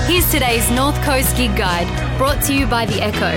Here's today's North Coast Gig Guide, brought to you by The Echo.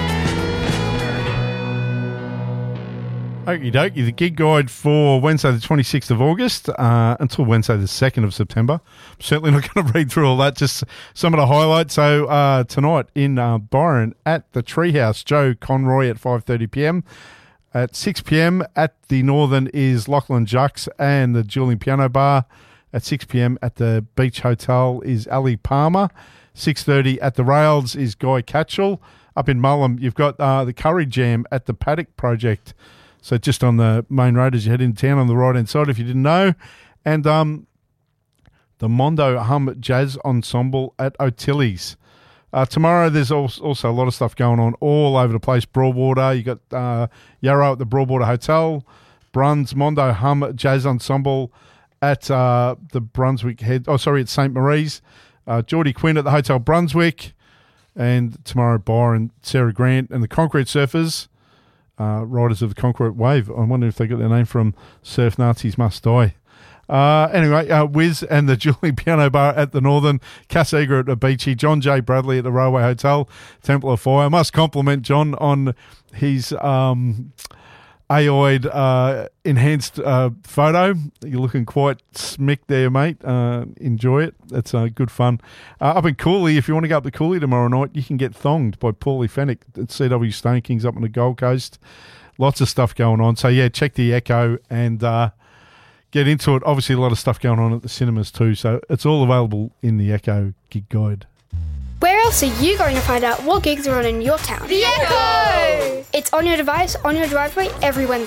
Okie dokie, the gig guide for Wednesday the 26th of August until Wednesday the 2nd of September. I'm certainly not going to read through all that, just some of the highlights. So tonight in Byron at the Treehouse, Joe Conroy at 5:30pm. At 6pm at the Northern is Lachlan Jux and the Julian Piano Bar. At 6pm at the Beach Hotel is Ali Palmer. 6:30 at the Rails is Guy Catchell. Up in Mullum, you've got the Curry Jam at the Paddock Project. So just on the main road as you head into town on the right-hand side, if you didn't know. And the Mondo Hum Jazz Ensemble at O'Tilly's. Tomorrow there's also a lot of stuff going on all over the place. Broadwater, you got Yarrow at the Broadwater Hotel. Bruns Mondo Hum Jazz Ensemble at the Brunswick Head. Oh, sorry, at St. Marie's. Geordie Quinn at the Hotel Brunswick. And tomorrow, Byron, Sarah Grant and the Concrete Surfers. Riders of the Concrete Wave. I wonder if they got their name from Surf Nazis Must Die. Anyway, Wiz and the Julian Piano Bar at the Northern, Cass Eager at the Beachy, John J. Bradley at the Railway Hotel, Temple of Fire. I must compliment John on his AI'd enhanced photo. You're looking quite smick there, mate. Enjoy it. That's good fun. Up in Cooley, if you want to go up to Cooley tomorrow night, you can get thonged by Paulie Fennick at CW Stone Kings up on the Gold Coast. Lots of stuff going on. So, yeah, check the Echo and get into it. Obviously, a lot of stuff going on at the cinemas too. So, it's all available in the Echo Gig Guide. Where else are you going to find out what gigs are on in your town? The Echo! It's on your device, on your driveway, every Wednesday.